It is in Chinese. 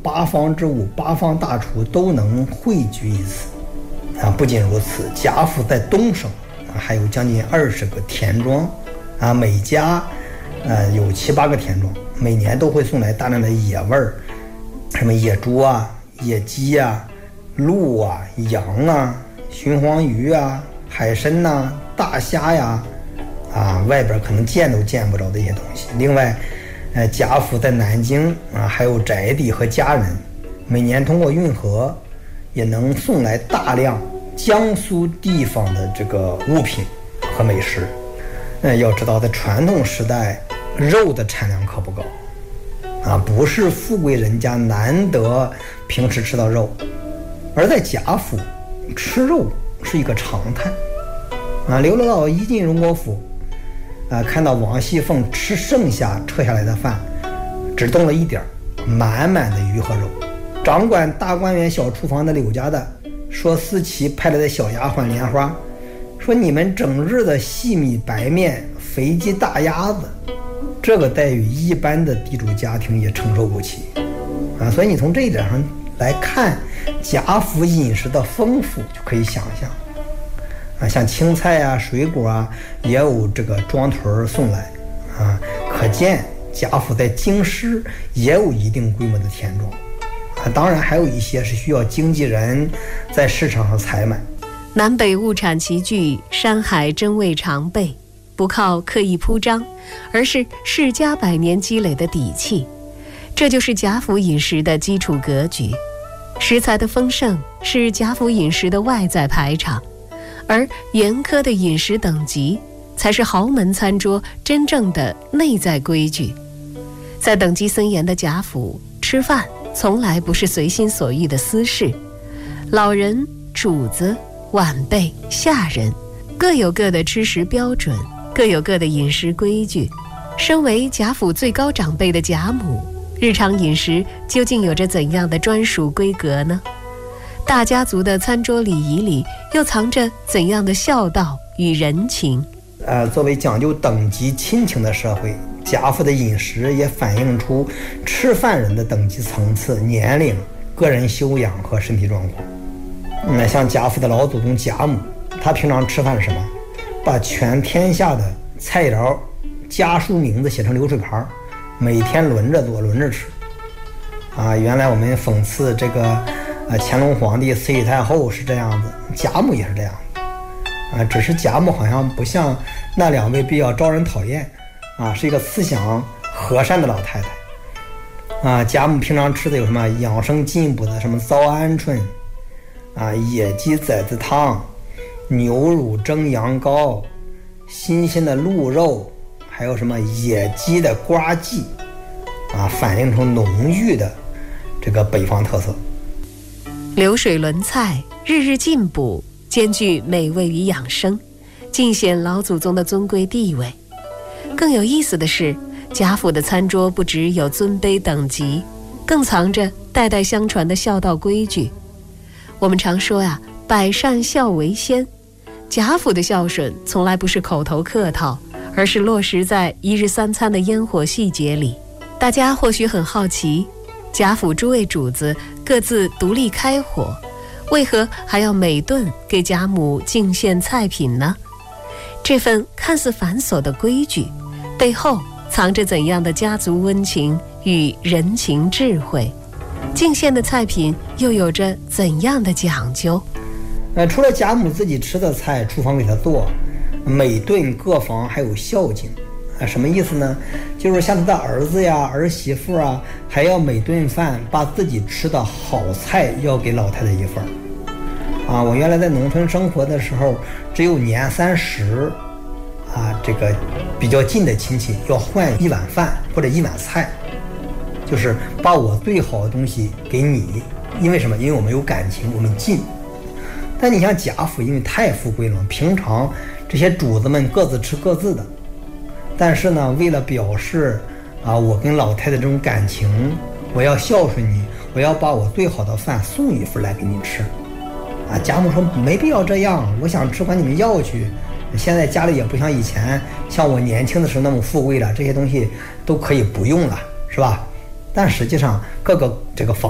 八方之物、八方大厨都能汇聚一此。不仅如此，贾府在东省还有将近20个田庄每家有7、8个田庄，每年都会送来大量的野味儿，什么野猪啊、野鸡啊、鹿啊、羊啊、鲟黄鱼啊、海参呐、大虾呀，外边可能见都见不着的一些东西。另外，贾府在南京还有宅邸和家人，每年通过运河也能送来大量江苏地方的这个物品和美食。要知道，在传统时代，肉的产量可不高不是富贵人家难得平时吃到肉，而在贾府吃肉是一个常态流落到一进荣国府看到王熙凤吃剩下撤下来的饭，只动了一点，满满的鱼和肉。掌管大观园小厨房的柳家的说，思琪派来的小丫鬟莲花说，你们整日的细米白面、肥鸡大鸭子，这个待遇一般的地主家庭也承受不起所以你从这一点上来看贾府饮食的丰富，就可以想象像青菜水果也有这个庄屯送来可见贾府在京师也有一定规模的田庄当然还有一些是需要经纪人在市场上采买。 南北物产齐聚，山海真味常备，不靠刻意铺张，而是世家百年积累的底气。这就是贾府饮食的基础格局。食材的丰盛是贾府饮食的外在排场，而严苛的饮食等级才是豪门餐桌真正的内在规矩。在等级森严的贾府，吃饭从来不是随心所欲的私事，老人、主子、晚辈、下人各有各的吃食标准，各有各的饮食规矩。身为贾府最高长辈的贾母，日常饮食究竟有着怎样的专属规格呢？大家族的餐桌礼仪里又藏着怎样的孝道与人情？ 作为讲究等级亲情的社会，贾府的饮食也反映出吃饭人的等级层次、年龄、个人修养和身体状况。像贾府的老祖宗贾母，他平常吃饭是什么？把全天下的菜肴家书名字写成流水牌，每天轮着做，轮着吃原来我们讽刺这个乾隆皇帝、慈禧太后是这样子，贾母也是这样只是贾母好像不像那2位比较招人讨厌是一个思想和善的老太太贾母平常吃的有什么养生进补的什么糟鹌鹑野鸡崽子汤、牛乳蒸羊羔、新鲜的鹿肉，还有什么野鸡的呱唧反映出浓郁的这个北方特色。 流水轮菜，日日进补，兼具美味与养生，尽显老祖宗的尊贵地位。更有意思的是，贾府的餐桌不只有尊卑等级，更藏着代代相传的孝道规矩。我们常说百善孝为先，贾府的孝顺从来不是口头客套，而是落实在一日三餐的烟火细节里。大家或许很好奇，贾府诸位主子各自独立开火，为何还要每顿给贾母敬献菜品呢？这份看似繁琐的规矩，背后藏着怎样的家族温情与人情智慧？敬献的菜品又有着怎样的讲究？ 除了贾母自己吃的菜，厨房给他做，每顿各房还有孝敬什么意思呢？就是像他的儿子儿媳妇还要每顿饭把自己吃的好菜要给老太太一份我原来在农村生活的时候，只有年30这个比较近的亲戚要换一碗饭或者一碗菜，就是把我最好的东西给你。因为什么？因为我们有感情，我们近。但你像贾府，因为太富贵了，平常这些主子们各自吃各自的，但是呢，为了表示我跟老太太这种感情，我要孝顺你，我要把我最好的饭送一份来给你吃贾母说没必要这样，我想吃管你们要去，现在家里也不像以前像我年轻的时候那么富贵了，这些东西都可以不用了，是吧？但实际上各个这个房